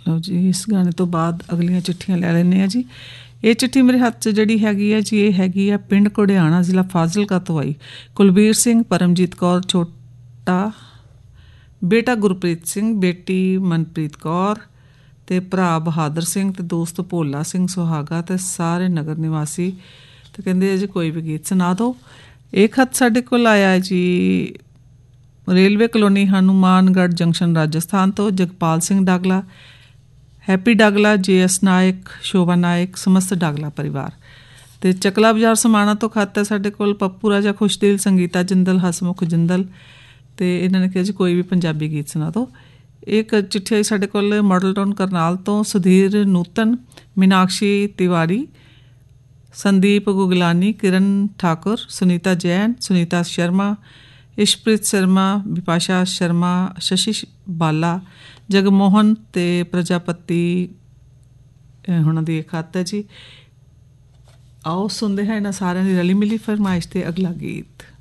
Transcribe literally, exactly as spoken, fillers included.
ਲਓ ਜੀ, ਇਸ ਗਾਣੇ ਤੋਂ ਬਾਅਦ ਅਗਲੀਆਂ ਚਿੱਠੀਆਂ ਲੈ ਲੈਂਦੇ ਹਾਂ ਜੀ। ਇਹ ਚਿੱਠੀ ਮੇਰੇ ਹੱਥ 'ਚ ਜਿਹੜੀ ਹੈਗੀ ਹੈ ਜੀ, ਇਹ ਹੈਗੀ ਆ ਪਿੰਡ ਘੋੜਿਆਣਾ, ਜ਼ਿਲ੍ਹਾ ਫਾਜ਼ਿਲਕਾ ਤੋਂ ਆਈ। ਕੁਲਬੀਰ ਸਿੰਘ, ਪਰਮਜੀਤ ਕੌਰ, ਛੋਟਾ ਬੇਟਾ ਗੁਰਪ੍ਰੀਤ ਸਿੰਘ, ਬੇਟੀ ਮਨਪ੍ਰੀਤ ਕੌਰ ਅਤੇ ਭਰਾ ਬਹਾਦਰ ਸਿੰਘ ਅਤੇ ਦੋਸਤ ਭੋਲਾ ਸਿੰਘ ਸੁਹਾਗਾ ਅਤੇ ਸਾਰੇ ਨਗਰ ਨਿਵਾਸੀ। ਅਤੇ ਕਹਿੰਦੇ ਜੀ ਕੋਈ ਵੀ ਗੀਤ ਸੁਣਾ ਦਿਓ। ਇਹ ਖੱਤ ਸਾਡੇ ਕੋਲ ਆਇਆ ਜੀ railway colony Hanumangarh junction, Rajasthan ਤੋਂ Jagpal Singh ਡਾਗਲਾ, happy ਡਾਗਲਾ, J S ਨਾਇਕ, ਸ਼ੋਭਾ ਨਾਇਕ, ਸਮਸਤ ਡਾਗਲਾ ਪਰਿਵਾਰ। ਅਤੇ ਚਕਲਾ ਬਾਜ਼ਾਰ ਸਮਾਣਾ ਤੋਂ ਖੱਤ ਹੈ ਸਾਡੇ ਕੋਲ ਪੱਪੂ ਰਾਜਾ ਖੁਸ਼ਦਿਲ, ਸੰਗੀਤਾ ਜਿੰਦਲ, ਹਸਮੁਖ ਜਿੰਦਲ। ਅਤੇ ਇਹਨਾਂ ਨੇ ਕਿਹਾ ਜੀ ਕੋਈ ਵੀ ਪੰਜਾਬੀ ਗੀਤ ਸੁਣਾ ਦਿਓ। ਇੱਕ ਚਿੱਠੀ ਆਈ ਸਾਡੇ ਕੋਲ ਮਾਡਲ ਟਾਊਨ ਕਰਨਾਲ ਤੋਂ ਸੁਧੀਰ ਨੂਤਨ, ਮੀਨਾਕਸ਼ੀ ਤਿਵਾੜੀ, ਸੰਦੀਪ ਗੁਗਲਾਨੀ, ਕਿਰਨ ਠਾਕੁਰ, ਸੁਨੀਤਾ ਜੈਨ, ਸੁਨੀਤਾ ਸ਼ਰਮਾ, ਇਸ਼ਪ੍ਰੀਤ ਸ਼ਰਮਾ, ਵਿਪਾਸ਼ਾ ਸ਼ਰਮਾ, ਸ਼ਸ਼ੀ ਬਾਲਾ, ਜਗਮੋਹਨ ਅਤੇ ਪ੍ਰਜਾਪਤੀ ਉਹਨਾਂ ਦੀ ਇੱਕ ਖੱਤ ਹੈ ਜੀ। ਆਓ ਸੁਣਦੇ ਹਾਂ ਇਹਨਾਂ ਸਾਰਿਆਂ ਦੀ ਰਲੀ ਮਿਲੀ ਫਰਮਾਇਸ਼ 'ਤੇ ਅਗਲਾ ਗੀਤ।